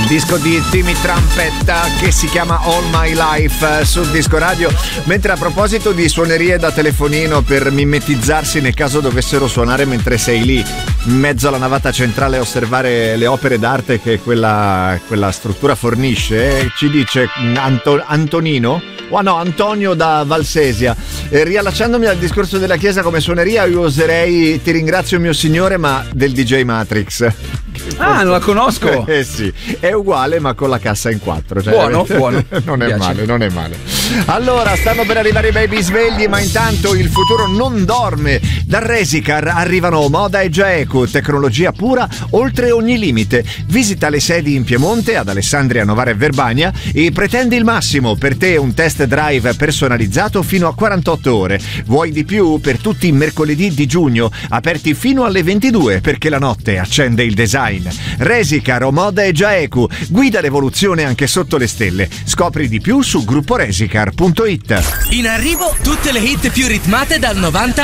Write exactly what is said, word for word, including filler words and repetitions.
disco di Timmy Trumpet che si chiama All My Life su Disco Radio. Mentre a proposito di suonerie da telefonino per mimetizzarsi nel caso dovessero suonare mentre sei lì in mezzo alla navata centrale a osservare le opere d'arte che quella, quella struttura fornisce, ci dice Anto, Antonino oh no, Antonio da Valsesia, eh, riallacciandomi al discorso della chiesa come suoneria, io userei Ti ringrazio mio Signore, ma del D J Matrix. Ah, non la conosco. Eh sì, è uguale ma con la cassa in quattro, cioè, buono, buono. Non è Piace. male, non è male. Allora, stanno per arrivare i baby svegli, ma intanto il futuro non dorme. Da Resicar arrivano moda e Jaeco, tecnologia pura oltre ogni limite. Visita le sedi in Piemonte, ad Alessandria, Novara e Verbania e pretendi il massimo. Per te un test drive personalizzato fino a quarantotto ore. Vuoi di più? Per tutti i mercoledì di giugno, aperti fino alle ventidue, perché la notte accende il design. Resicar, moda e Jaeco, guida l'evoluzione anche sotto le stelle. Scopri di più su gruppo resicar punto it. In arrivo tutte le hit più ritmate dal novanta